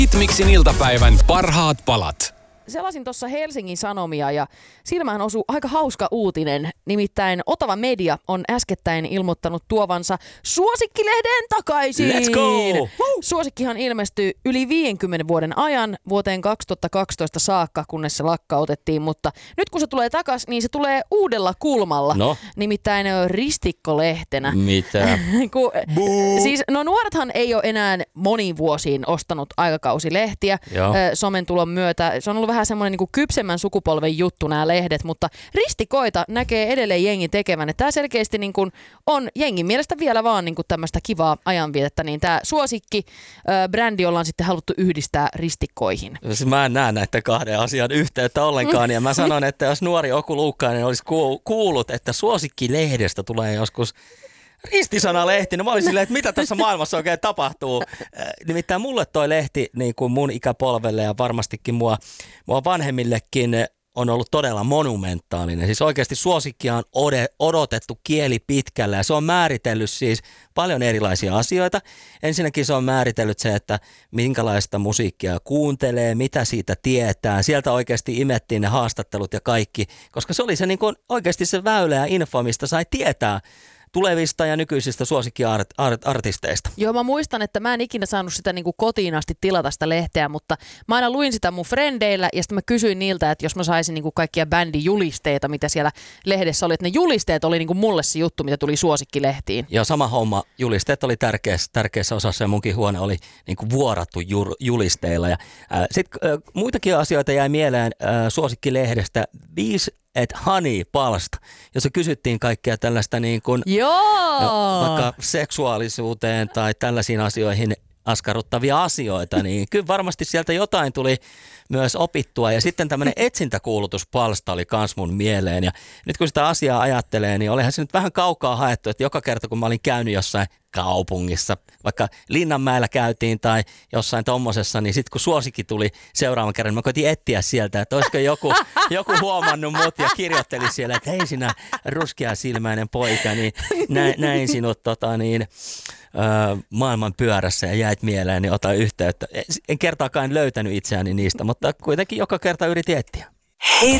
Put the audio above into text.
Hitmixin iltapäivän parhaat palat. Selasin tuossa Helsingin Sanomia ja silmään osui aika hauska uutinen. Nimittäin Otava Media on äskettäin ilmoittanut tuovansa Suosikkilehden takaisin. Let's go! Suosikkihan ilmestyi yli 50 vuoden ajan vuoteen 2012 saakka, kunnes se lakkautettiin. Mutta nyt kun se tulee takaisin, niin se tulee uudella kulmalla. No. Nimittäin ristikkolehtenä. Mitä? Siis nuorethan ei ole enää moniin vuosiin ostanut aikakausilehtiä somen tulon myötä. Se on ollut vähän semmoinen niin kuin kypsemmän sukupolven juttu nämä lehdet, mutta ristikoita näkee edelleen jengi tekevän. Että tämä selkeästi niin kuin on jengin mielestä vielä vaan niin kuin tämmöistä kivaa ajanvietettä, niin tämä Suosikki-brändi ollaan sitten haluttu yhdistää ristikkoihin. Mä en näe näiden kahden asian yhteyttä ollenkaan, ja mä sanon, että jos nuori Oku Luukkainen olisi kuullut, että Suosikkilehdestä tulee joskus ristisanalehti, no mä olin silleen, että mitä tässä maailmassa oikein tapahtuu. Nimittäin mulle toi lehti, niin kuin mun ikäpolvelle ja varmastikin mua vanhemmillekin, on ollut todella monumentaalinen. Siis oikeasti Suosikkia on odotettu kieli pitkällä ja se on määritellyt siis paljon erilaisia asioita. Ensinnäkin se on määritellyt se, että minkälaista musiikkia kuuntelee, mitä siitä tietää. Sieltä oikeasti imettiin ne haastattelut ja kaikki, koska se oli se niin kuin oikeasti se väylä ja info, mistä sai tietää tulevista ja nykyisistä suosikkiartisteista. Joo, mä muistan, että mä en ikinä saanut sitä niin kuin kotiin asti tilata sitä lehteä, mutta mä aina luin sitä mun frendeillä ja sitten mä kysyin niiltä, että jos mä saisin niin kuin kaikkia bändijulisteita, mitä siellä lehdessä oli, että ne julisteet oli niin kuin mulle se juttu, mitä tuli Suosikkilehtiin. Joo, sama homma. Julisteet oli tärkeässä osassa ja munkin huone oli niin kuin vuorattu julisteilla. Sitten muitakin asioita jäi mieleen Suosikkilehdestä. 5 Honey-palsta, jossa kysyttiin kaikkea tällaista niin kuin, vaikka seksuaalisuuteen tai tällaisiin asioihin askarruttavia asioita, niin kyllä varmasti sieltä jotain tuli myös opittua. Ja sitten tämmöinen etsintäkuulutuspalsta oli kans mun mieleen. Ja nyt kun sitä asiaa ajattelee, niin olihan se nyt vähän kaukaa haettu, että joka kerta kun mä olin käynyt jossain kaupungissa, vaikka Linnanmäellä käytiin tai jossain tommosessa, niin sitten kun Suosikki tuli seuraavan kerran, mä koitin etsiä sieltä, että olisiko joku huomannut mut ja kirjoitteli siellä, että hei sinä ruskeasilmäinen poika, niin näin sinut maailman pyörässä ja jäit mieleen, niin ota yhteyttä. En kertaakaan löytänyt itseäni niistä, mutta kuitenkin joka kerta yritin etsiä.